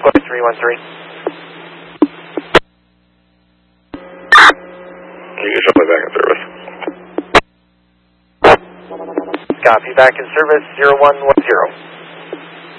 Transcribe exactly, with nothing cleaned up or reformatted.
three one three. You can show me back in service. Copy, back in service, zero one one zero.